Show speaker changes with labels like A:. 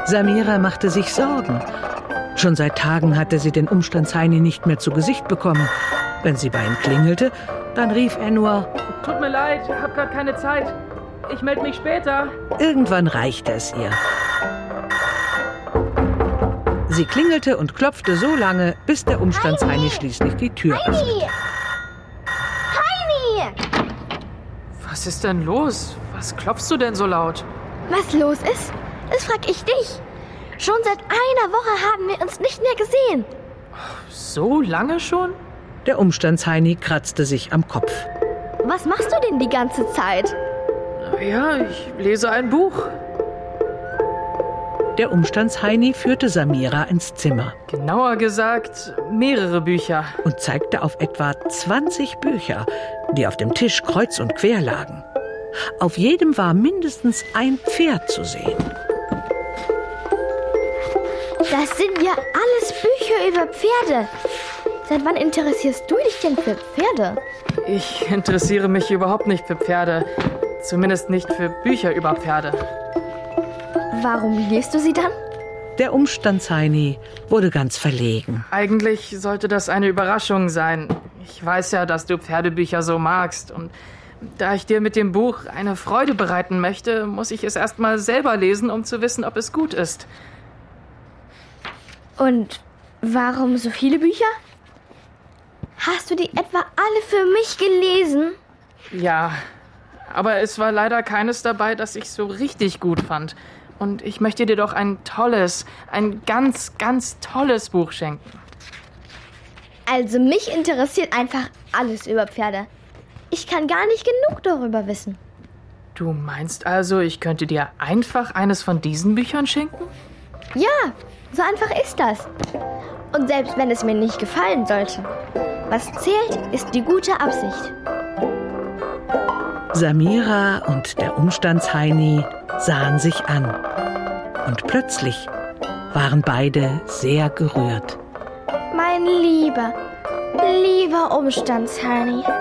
A: Samira machte sich Sorgen. Schon seit Tagen hatte sie den Umstandsheini nicht mehr zu Gesicht bekommen. Wenn sie bei ihm klingelte, dann rief er nur:
B: Tut mir leid, hab grad keine Zeit. Ich melde mich später.
A: Irgendwann reichte es ihr. Sie klingelte und klopfte so lange, bis der Umstandsheini schließlich die Tür öffnete.
C: Heini!
B: Was ist denn los? Was klopfst du denn so laut?
C: Was los ist? Das frag ich dich. Schon seit einer Woche haben wir uns nicht mehr gesehen.
B: So lange schon?
A: Der Umstandsheini kratzte sich am Kopf.
C: Was machst du denn die ganze Zeit?
B: Ja, ich lese ein Buch.
A: Der Umstandsheini führte Samira ins Zimmer.
B: Genauer gesagt, mehrere Bücher.
A: Und zeigte auf etwa 20 Bücher, die auf dem Tisch kreuz und quer lagen. Auf jedem war mindestens ein Pferd zu sehen.
C: Das sind ja alles Bücher über Pferde. Seit wann interessierst du dich denn für Pferde?
B: Ich interessiere mich überhaupt nicht für Pferde. Zumindest nicht für Bücher über Pferde.
C: Warum liest du sie dann?
A: Der Umstandsheini wurde ganz verlegen.
B: Eigentlich sollte das eine Überraschung sein. Ich weiß ja, dass du Pferdebücher so magst. Und da ich dir mit dem Buch eine Freude bereiten möchte, muss ich es erst mal selber lesen, um zu wissen, ob es gut ist.
C: Und warum so viele Bücher? Hast du die etwa alle für mich gelesen?
B: Ja, aber es war leider keines dabei, das ich so richtig gut fand. Und ich möchte dir doch ein ganz, ganz tolles Buch schenken.
C: Also mich interessiert einfach alles über Pferde. Ich kann gar nicht genug darüber wissen.
B: Du meinst also, ich könnte dir einfach eines von diesen Büchern schenken?
C: Ja, so einfach ist das. Und selbst wenn es mir nicht gefallen sollte, was zählt, ist die gute Absicht.
A: Samira und der Umstandsheini sahen sich an. Und plötzlich waren beide sehr gerührt.
C: Mein lieber Umstandsheini,